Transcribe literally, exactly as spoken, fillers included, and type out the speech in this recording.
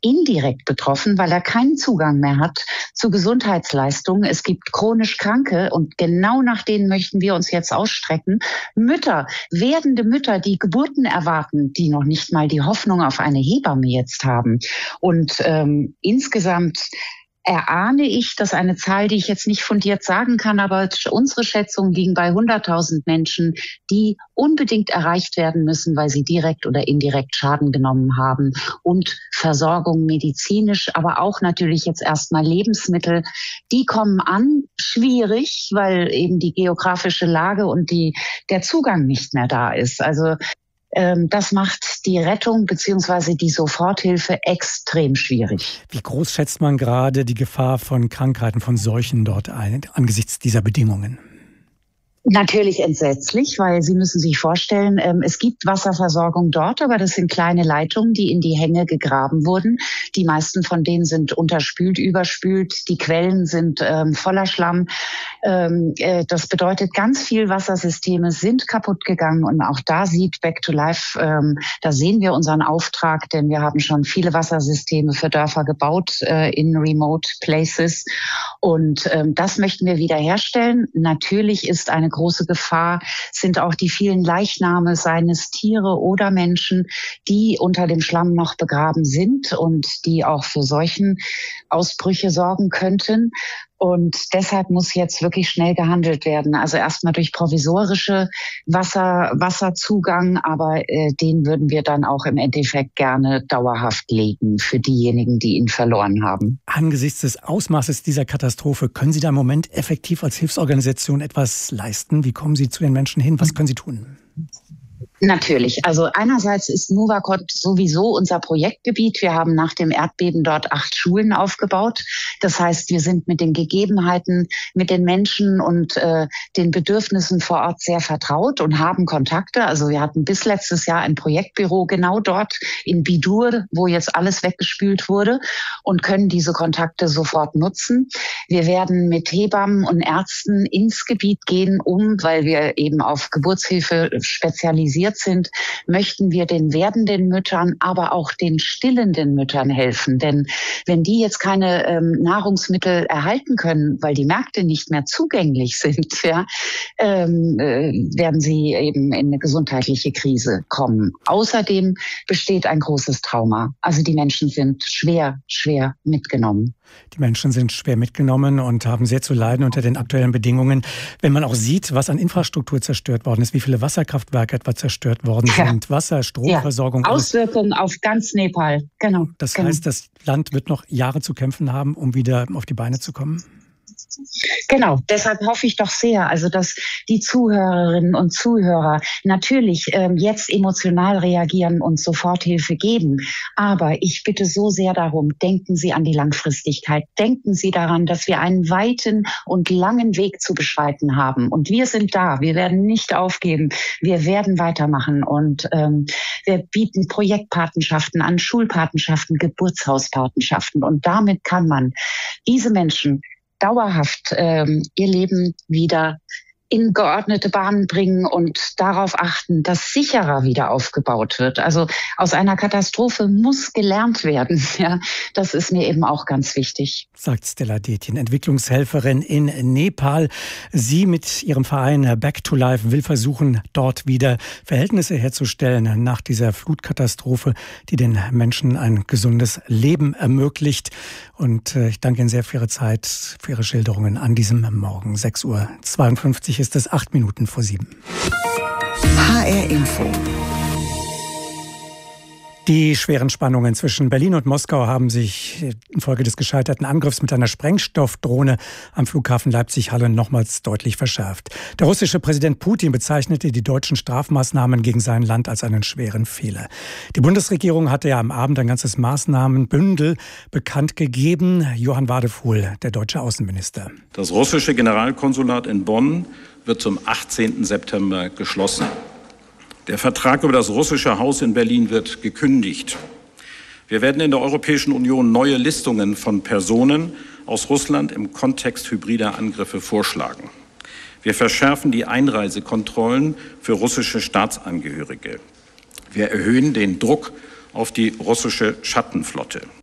indirekt betroffen, weil er keinen Zugang mehr hat zu Gesundheitsleistungen. Es gibt chronisch Kranke und genau nach denen möchten wir uns jetzt ausstrecken. Mütter, werdende Mütter, die Geburten erwarten, die noch nicht mal die Hoffnung auf eine Hebamme jetzt haben. Und ähm, insgesamt erahne ich, dass eine Zahl, die ich jetzt nicht fundiert sagen kann, aber unsere Schätzungen liegen bei hunderttausend Menschen, die unbedingt erreicht werden müssen, weil sie direkt oder indirekt Schaden genommen haben. Und Versorgung medizinisch, aber auch natürlich jetzt erstmal Lebensmittel, die kommen an, schwierig, weil eben die geografische Lage und die, der Zugang nicht mehr da ist. Also das macht die Rettung bzw. die Soforthilfe extrem schwierig. Wie groß schätzt man gerade die Gefahr von Krankheiten, von Seuchen dort ein, angesichts dieser Bedingungen? Natürlich entsetzlich, weil Sie müssen sich vorstellen, ähm, es gibt Wasserversorgung dort, aber das sind kleine Leitungen, die in die Hänge gegraben wurden. Die meisten von denen sind unterspült, überspült. Die Quellen sind ähm, voller Schlamm. Ähm, äh, das bedeutet, ganz viel Wassersysteme sind kaputt gegangen. Und auch da sieht Back to Life, ähm, da sehen wir unseren Auftrag, denn wir haben schon viele Wassersysteme für Dörfer gebaut äh, in remote places. Und ähm, das möchten wir wiederherstellen. Natürlich ist eine große Gefahr, sind auch die vielen Leichname, seien es Tiere oder Menschen, die unter dem Schlamm noch begraben sind und die auch für solchen Ausbrüche sorgen könnten. Und deshalb muss jetzt wirklich schnell gehandelt werden. Also erstmal durch provisorische Wasser, Wasserzugang, aber äh, den würden wir dann auch im Endeffekt gerne dauerhaft legen für diejenigen, die ihn verloren haben. Angesichts des Ausmaßes dieser Katastrophe, können Sie da im Moment effektiv als Hilfsorganisation etwas leisten? Wie kommen Sie zu den Menschen hin? Was können Sie tun? Natürlich. Also einerseits ist Novacot sowieso unser Projektgebiet. Wir haben nach dem Erdbeben dort acht Schulen aufgebaut. Das heißt, wir sind mit den Gegebenheiten, mit den Menschen und äh, den Bedürfnissen vor Ort sehr vertraut und haben Kontakte. Also wir hatten bis letztes Jahr ein Projektbüro genau dort in Bidur, wo jetzt alles weggespült wurde und können diese Kontakte sofort nutzen. Wir werden mit Hebammen und Ärzten ins Gebiet gehen, um, weil wir eben auf Geburtshilfe spezialisiert sind, möchten wir den werdenden Müttern, aber auch den stillenden Müttern helfen. Denn wenn die jetzt keine ähm, Nahrungsmittel erhalten können, weil die Märkte nicht mehr zugänglich sind, ja, ähm, äh, werden sie eben in eine gesundheitliche Krise kommen. Außerdem besteht ein großes Trauma. Also die Menschen sind schwer, schwer mitgenommen. Die Menschen sind schwer mitgenommen und haben sehr zu leiden unter den aktuellen Bedingungen. Wenn man auch sieht, was an Infrastruktur zerstört worden ist, wie viele Wasserkraftwerke etwa zerstört worden ja. sind, Wasser, Stromversorgung. Ja. Auswirkungen auf ganz Nepal, genau. Das genau. heißt, das Land wird noch Jahre zu kämpfen haben, um wieder auf die Beine zu kommen? Genau, deshalb hoffe ich doch sehr, also dass die Zuhörerinnen und Zuhörer natürlich ähm, jetzt emotional reagieren und Soforthilfe geben. Aber ich bitte so sehr darum, denken Sie an die Langfristigkeit. Denken Sie daran, dass wir einen weiten und langen Weg zu beschreiten haben. Und wir sind da, wir werden nicht aufgeben, wir werden weitermachen. Und ähm, wir bieten Projektpatenschaften an, Schulpatenschaften, Geburtshauspatenschaften. Und damit kann man diese Menschen dauerhaft ähm, ihr Leben wieder in geordnete Bahnen bringen und darauf achten, dass sicherer wieder aufgebaut wird. Also aus einer Katastrophe muss gelernt werden. Ja, das ist mir eben auch ganz wichtig. Sagt Stella Detjen, Entwicklungshelferin in Nepal. Sie mit ihrem Verein Back to Life will versuchen, dort wieder Verhältnisse herzustellen nach dieser Flutkatastrophe, die den Menschen ein gesundes Leben ermöglicht. Und ich danke Ihnen sehr für Ihre Zeit, für Ihre Schilderungen an diesem Morgen. sechs Uhr zweiundfünfzig ist es, acht Minuten vor sieben. H R Info. Die schweren Spannungen zwischen Berlin und Moskau haben sich infolge des gescheiterten Angriffs mit einer Sprengstoffdrohne am Flughafen Leipzig-Halle nochmals deutlich verschärft. Der russische Präsident Putin bezeichnete die deutschen Strafmaßnahmen gegen sein Land als einen schweren Fehler. Die Bundesregierung hatte ja am Abend ein ganzes Maßnahmenbündel bekannt gegeben. Johann Wadefuhl, der deutsche Außenminister. Das russische Generalkonsulat in Bonn wird zum achtzehnten September geschlossen. Der Vertrag über das russische Haus in Berlin wird gekündigt. Wir werden in der Europäischen Union neue Listungen von Personen aus Russland im Kontext hybrider Angriffe vorschlagen. Wir verschärfen die Einreisekontrollen für russische Staatsangehörige. Wir erhöhen den Druck auf die russische Schattenflotte.